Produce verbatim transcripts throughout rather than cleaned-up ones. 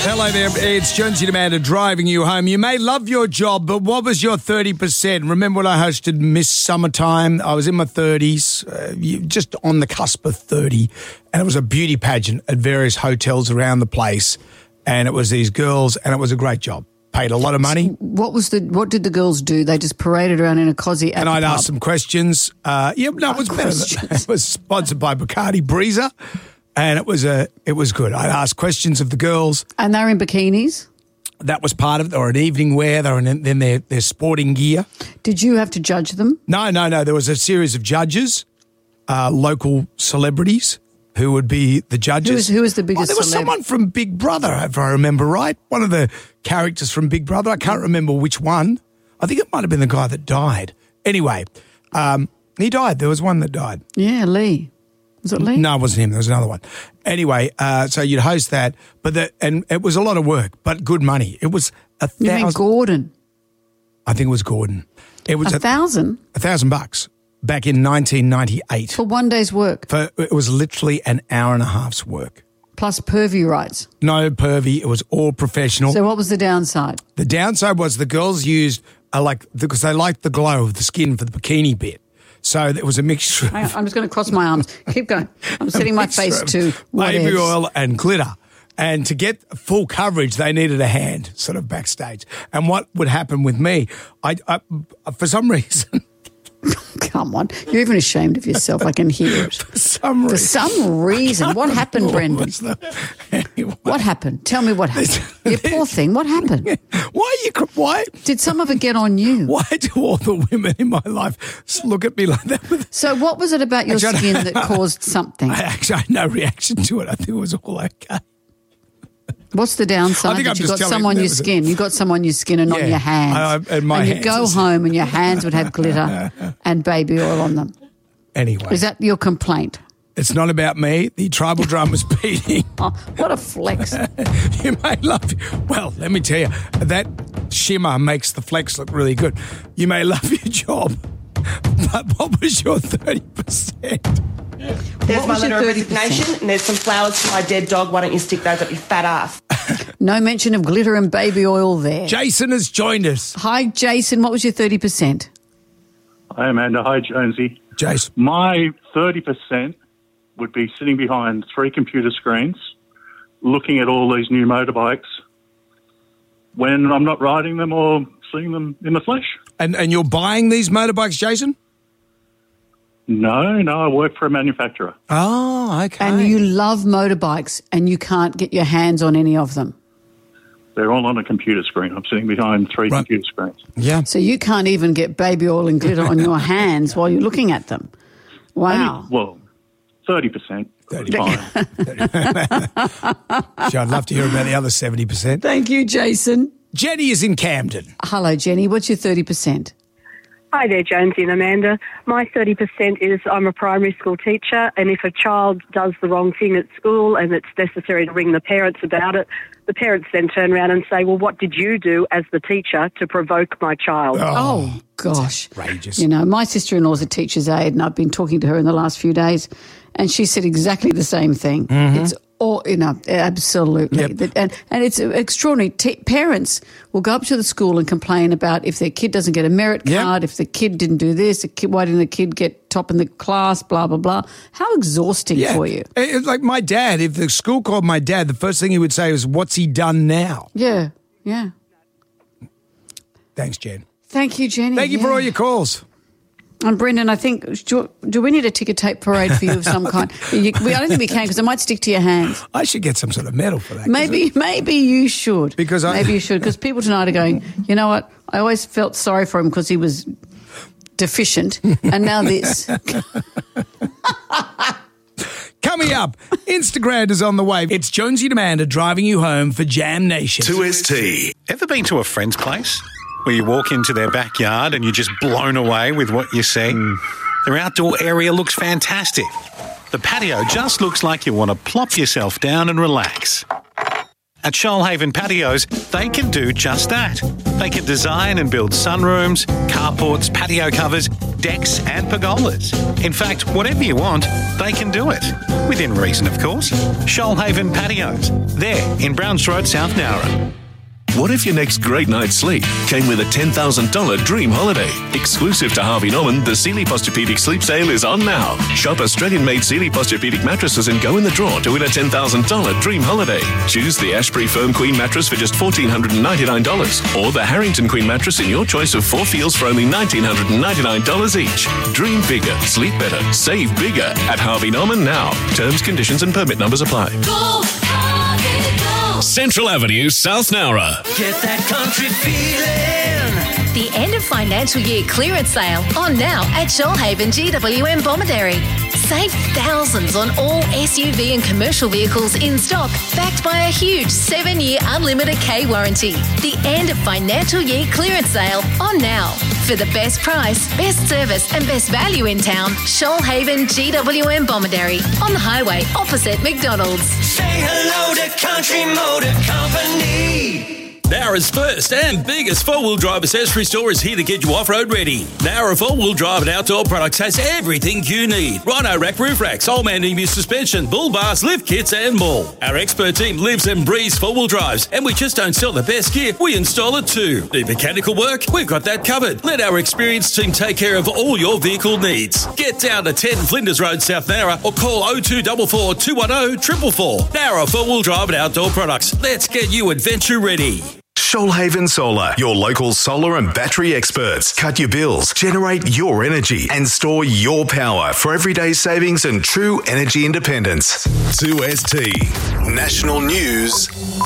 Hello there, it's Jonesy and Amanda driving you home. You may love your job, but what was your thirty percent? Remember when I hosted Miss Summertime? I was in my thirties, uh, you- just on the cusp of thirty, and it was a beauty pageant at various hotels around the place, and it was these girls, and it was a great job. Paid a lot of money. What was the? What did the girls do? They just paraded around in a cosy at And the I'd pub. ask some questions. Uh, yeah, no, it was better. Than, it was sponsored by Bacardi Breezer, and it was a it was good. I'd ask questions of the girls. And they're in bikinis. That was part of it. They were in evening wear. They were in then their their sporting gear. Did you have to judge them? No, no, no. There was a series of judges, uh, local celebrities who would be the judges. Who was, who was the Oh, biggest there was celeb? someone from Big Brother, if I remember right. One of the characters from Big Brother. I can't remember which one. I think it might have been the guy that died. Anyway, um, he died. There was one that died. Yeah, Lee. Was it Lee? No, it wasn't him. There was another one. Anyway, uh, so you'd host that, but the, and it was a lot of work, but good money. It was a You mean thousand. Gordon? I think it was Gordon. It was A a, thousand a thousand bucks back in nineteen ninety-eight. for one day's work, For, it was literally an hour and a half's work. plus pervy rights. No pervy. It was all professional. So what was the downside? The downside was the girls used uh, like because they liked the glow of the skin for the bikini bit. So it was a mixture of Hang on, I'm just going to cross my arms. Keep going. I'm setting my mixture face of to baby whatevs. oil and glitter. And to get full coverage, they needed a hand sort of backstage. And what would happen with me, I, I for some reason, Come on. You're even ashamed of yourself. I can hear it. for some For reason, some reason. What happened, what Brendan? was the- anyway. What happened? Tell me what happened. You poor thing. What happened? Why are you? cr- Why? Did some of it get on you? Why do all the women in my life look at me like that? With, So what was it about your Actually, I skin don't- that caused something? I actually had no reaction to it. I think it was all okay. What's the I downside? think That I'm you just got telling some you on that your was it. skin. You got some on your skin and on Yeah, your hands. I- I- and my and you'd hands go is- home and your hands would have glitter and baby oil on them. Anyway, Is that your complaint? it's not about me. The tribal drum was beating. Oh, what a flex. You may love. Well, let me tell you, that shimmer makes the flex look really good. You may love your job, but what was your thirty percent? There's What my was your letter of thirty percent? resignation, and there's some flowers for my dead dog. Why don't you stick those up your fat ass? No mention of glitter and baby oil there. Jason has joined us. Hi, Jason. What was your thirty percent? Hi, Amanda. Hi, Jonesy. Jason, My thirty percent would be sitting behind three computer screens, looking at all these new motorbikes when I'm not riding them or seeing them in the flesh. and and you're buying these motorbikes, Jason? No, no, I work for a manufacturer. Oh, okay. And you love motorbikes and you can't get your hands on any of them. They're all on a computer screen. I'm sitting behind three Right. computer screens. yeah. So you can't even get baby oil and glitter on your hands while you're looking at them. Wow. Well, thirty percent. thirty. Fine. Gee, I'd love to hear about the other seventy percent. Thank you, Jason. Jenny is in Camden. Hello, Jenny. What's your thirty percent? Hi there, Jonesy and Amanda. My thirty percent is I'm a primary school teacher, and if a child does the wrong thing at school and it's necessary to ring the parents about it, the parents then turn around and say, well, what did you do as the teacher to provoke my child? Oh, gosh. outrageous. You know, my sister-in-law's a teacher's aide, and I've been talking to her in the last few days, and she said exactly the same thing. It's all, you know, absolutely. Yep. That- And, and it's extraordinary. T- parents will go up to the school and complain about if their kid doesn't get a merit Yep. card, if the kid didn't do this, the kid, why didn't the kid get top in the class, blah, blah, blah. How exhausting Yeah. for you. It- It's like my dad, if the school called my dad, the first thing he would say was, what's he done now? Yeah, yeah. Thanks, Jen. Thank you, Jenny. Thank you for Yeah. all your calls. And Brendan, I think, do, do we need a ticker tape parade for you of some kind? You, we, I don't think we can because it might stick to your hands. I should get some sort of medal for that. 'cause Maybe, it- maybe you should. Because I- maybe you should because people tonight are going. You know what? I always felt sorry for him because he was deficient, and now this. Coming up, Instagram is on the way. It's Jonesy and Amanda driving you home for Jam Nation. two S T. Ever been to a friend's place where you walk into their backyard and you're just blown away with what you see? Their outdoor area looks fantastic. The patio just looks like you want to plop yourself down and relax. At Shoalhaven Patios, they can do just that. They can design and build sunrooms, carports, patio covers, decks and pergolas. In fact, whatever you want, they can do it. Within reason, of course. Shoalhaven Patios. There in Browns Road, South Nowra. What if your next great night's sleep came with a ten thousand dollars dream holiday? Exclusive to Harvey Norman, the Sealy Posturepedic Sleep Sale is on now. Shop Australian-made Sealy Posturepedic mattresses and go in the draw to win a ten thousand dollars dream holiday. Choose the Ashbury Firm Queen mattress for just one thousand four hundred ninety-nine dollars or the Harrington Queen mattress in your choice of four feels for only one thousand nine hundred ninety-nine dollars each. Dream bigger, sleep better, save bigger at Harvey Norman now. Terms, conditions and permit numbers apply. Go, Harvey, go. Central Avenue, South Nowra. Get that country feeling. The end of financial year clearance sale on now at Shoalhaven G W M Bomaderry. Save thousands on all S U V and commercial vehicles in stock, backed by a huge seven-year unlimited K warranty. The end of financial year clearance sale on now. For the best price, best service and best value in town, Shoalhaven G W M Bomaderry on the highway opposite McDonald's. Say hello to Country Motor Company. Nowra's first and biggest four-wheel drive accessory store is here to get you off-road ready. Nowra four-wheel drive and outdoor products has everything you need. Rhino rack, roof racks, old man E M U suspension, bull bars, lift kits and more. Our expert team lives and breathes four-wheel drives, and we just don't sell the best gear, we install it too. Need mechanical work? We've got that covered. Let our experienced team take care of all your vehicle needs. Get down to ten Flinders Road, South Nowra, or call oh two four four, two one oh, four four four. Nowra four-wheel drive and outdoor products. Let's get you adventure ready. Shoalhaven Solar, your local solar and battery experts. Cut your bills, generate your energy, and store your power for everyday savings and true energy independence. two S T National News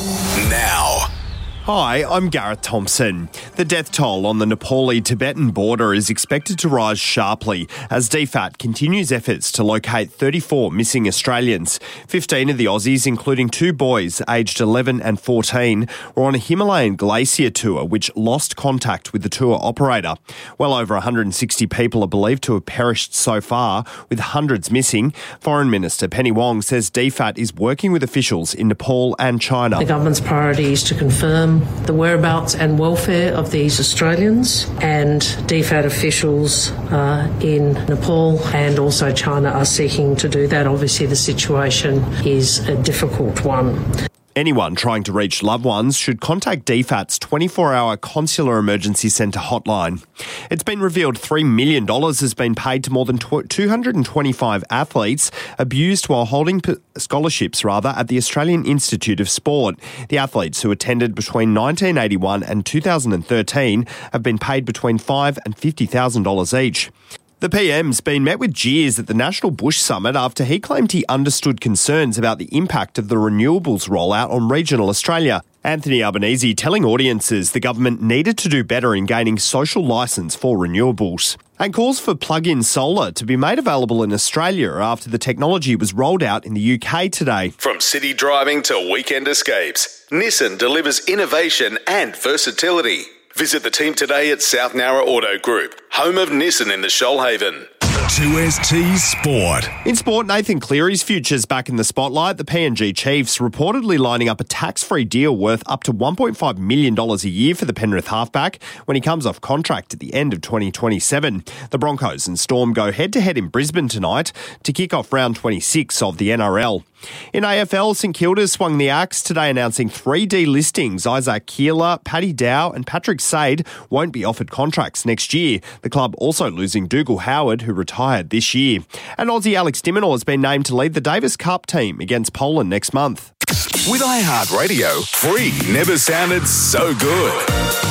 now. Hi, I'm Gareth Thompson. The death toll on the Nepali-Tibetan border is expected to rise sharply as D F A T continues efforts to locate thirty-four missing Australians. fifteen of the Aussies, including two boys aged eleven and fourteen, were on a Himalayan glacier tour which lost contact with the tour operator. Well over one hundred sixty people are believed to have perished so far, with hundreds missing. Foreign Minister Penny Wong says D F A T is working with officials in Nepal and China. The government's priority is to confirm the whereabouts and welfare of these Australians, and D F A T officials uh, in Nepal and also China are seeking to do that. Obviously, the situation is a difficult one. Anyone trying to reach loved ones should contact D F A T's twenty-four hour Consular Emergency Centre hotline. It's been revealed three million dollars has been paid to more than two hundred twenty-five athletes abused while holding scholarships rather at the Australian Institute of Sport. The athletes who attended between nineteen eighty-one and two thousand thirteen have been paid between five thousand dollars and fifty thousand dollars each. The P M's been met with jeers at the National Bush Summit after he claimed he understood concerns about the impact of the renewables rollout on regional Australia. Anthony Albanese telling audiences the government needed to do better in gaining social licence for renewables. And calls for plug-in solar to be made available in Australia after the technology was rolled out in the U K today. From city driving to weekend escapes, Nissan delivers innovation and versatility. Visit the team today at South Nowra Auto Group, home of Nissan in the Shoalhaven. two S T Sport. In sport, Nathan Cleary's future's back in the spotlight. The P N G Chiefs reportedly lining up a tax-free deal worth up to one point five million dollars a year for the Penrith halfback when he comes off contract at the end of twenty twenty-seven. The Broncos and Storm go head-to-head in Brisbane tonight to kick off round twenty-six of the N R L. In A F L, St Kilda swung the axe today announcing three delistings. Isaac Keeler, Paddy Dow and Patrick Sade won't be offered contracts next year. The club also losing Dougal Howard, who retired this year. And Aussie Alex Diminor has been named to lead the Davis Cup team against Poland next month. With iHeartRadio, free never sounded so good.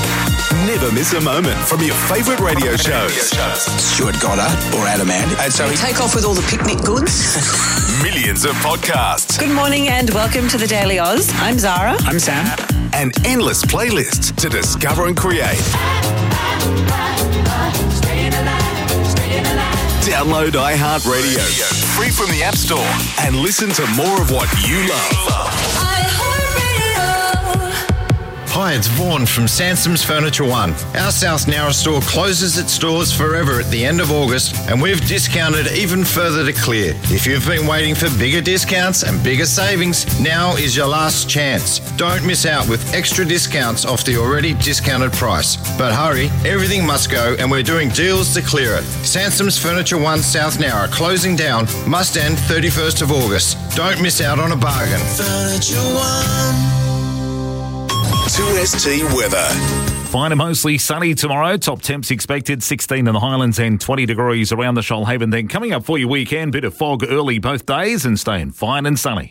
Never miss a moment from your favourite radio shows. Stuart Goddard or Adam Ant. And so we take off with all the picnic goods. Millions of podcasts. Good morning and welcome to the Daily Oz. I'm Zara. I'm Sam. And endless playlists to discover and create. Download iHeartRadio, free from the App Store, and listen to more of what you love. Hi, Hi, it's Vaughan from Sansom's Furniture One. Our South Nowra store closes its doors forever at the end of August, and we've discounted even further to clear. If you've been waiting for bigger discounts and bigger savings, now is your last chance. Don't miss out with extra discounts off the already discounted price. But hurry, everything must go, and we're doing deals to clear it. Sansom's Furniture One South Nowra closing down, must end thirty-first of August. Don't miss out on a bargain. Furniture One. two S T weather. Fine and mostly sunny tomorrow. Top temps expected sixteen in the Highlands and twenty degrees around the Shoalhaven. Then coming up for your weekend, bit of fog early both days and staying fine and sunny.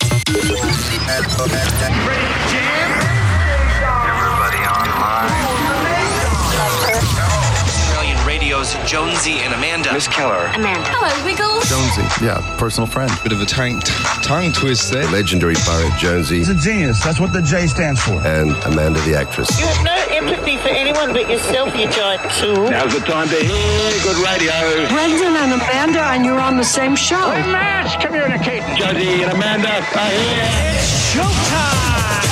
Jonesy and Amanda. Miss Keller. Amanda. Hello, Wiggles. Jonesy, yeah, personal friend. Bit of a tongue, tongue twist there. Legendary poet Jonesy. He's a genius. That's what the J stands for. And Amanda the actress. You have no empathy for anyone but yourself, you giant tool. Now's the time to hear good radio. Brendan and Amanda, and you're on the same show. Hey, Mash, communicate. Jonesy and Amanda are here. It's showtime.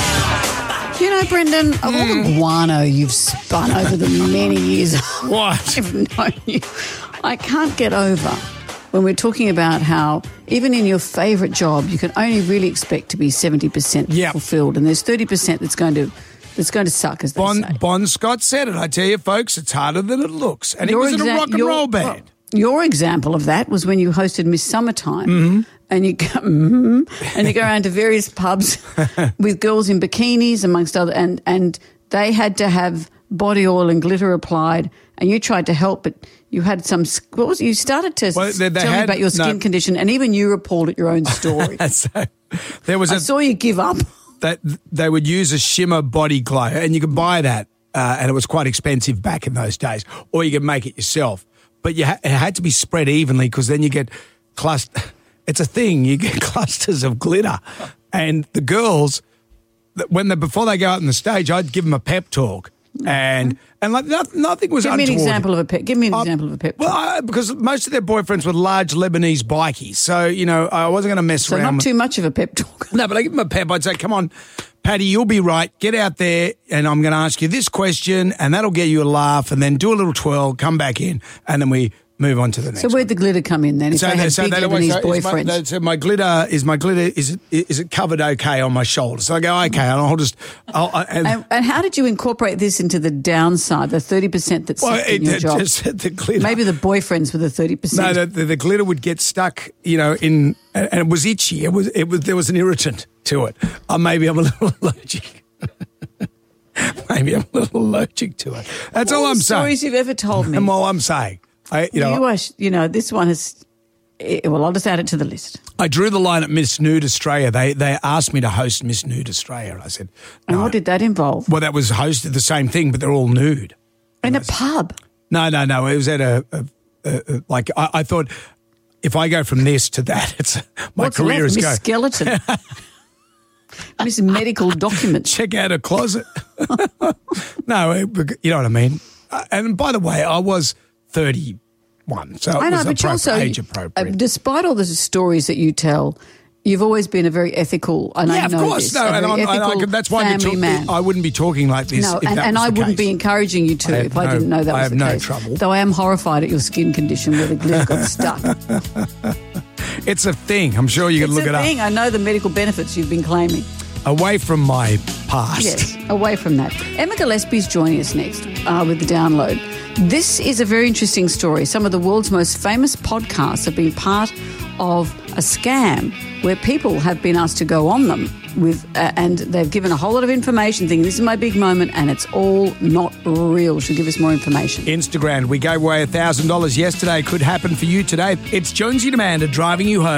You know, Brendan, of all the guano you've spun over the many years what? I've known you, I can't get over when we're talking about how even in your favourite job, you can only really expect to be seventy percent yep. fulfilled, and there's thirty percent that's going to that's going to suck, as they Bon, say. Bon Scott said it. I tell you, folks, it's harder than it looks. And Your he was in exa- a rock and your- roll band. Your example of that was when you hosted Miss Summertime, mm-hmm. and you go, mm-hmm, and you go around to various pubs with girls in bikinis, amongst other, and and they had to have body oil and glitter applied, and you tried to help, but you had some. What was you started to well, they, they tell had, me about your skin no. condition, and even you were appalled at your own story. so, there was I a, saw you give up. That they would use a shimmer body glow, and you could buy that, uh, and it was quite expensive back in those days, or you could make it yourself. But you ha- it had to be spread evenly because then you get cluster. It's a thing. You get clusters of glitter, and the girls, when they before they go out on the stage, I'd give them a pep talk, and and like nothing, nothing was. Give me untoward. an example of a pep. Give me an Uh, example of a pep. Well, I, because most of their boyfriends were large Lebanese bikies, so you know I wasn't going to mess so around. not with, too much of a pep talk. No, but I give them a pep. I'd say, "Come on, Paddy, you'll be right. Get out there, and I'm going to ask you this question, and that'll get you a laugh, and then do a little twirl, come back in, and then we." Move on to the next. So where'd the glitter come in then? If so they had so big that Lebanese always, boyfriends. My, so my glitter is my glitter is it, is it covered okay on my shoulder? So I go okay, and I'll just. I'll, I, and, and, and how did you incorporate this into the downside, the thirty percent that's well, well, in it, your it, job? Just, the glitter. Maybe the boyfriends were the thirty percent. No, the, the, the glitter would get stuck, you know, in and it was itchy. It was it was there was an irritant to it. Uh, maybe I'm a little allergic. maybe I'm a little allergic to it. That's all, all I'm the saying. Stories you've ever told me. And all I'm saying. I, you know, you, are, you know, this one is. Well, I'll just add it to the list. I drew the line at Miss Nude Australia. They they asked me to host Miss Nude Australia, and I said, no. And what did that involve? Well, that was hosted the same thing, but they're all nude. In a pub? No, no, no. It was at a, a, a, a like I, I thought. If I go from this to that, it's my What's career left? is Miss go. Skeleton. Miss Medical Documents. Check out a closet. No, it, you know what I mean. Uh, and by the way, I was thirty-one, so it I know, was but you appro- also, age uh, appropriate. despite all the stories that you tell, you've always been a very ethical. And yeah, I know of course, this, no, a and, very I'm, and I, ethical that's why family talk, man. I wouldn't be talking like this. No, if and, that and was I the wouldn't case. be encouraging you to I if I no, didn't know that I was have the no case. trouble. Though I am horrified at your skin condition where the glitter got stuck. It's a thing. I'm sure you can It's look a it thing. up. I know the medical benefits you've been claiming. Away from my past. Yes, away from that. Emma Gillespie's joining us next uh, with the download. This is a very interesting story. Some of the world's most famous podcasts have been part of a scam where people have been asked to go on them with, uh, and they've given a whole lot of information thinking this is my big moment, and it's all not real. She'll give us more information. Instagram, we gave away one thousand dollars yesterday. Could happen for you today. It's Jonesy and Amanda driving you home.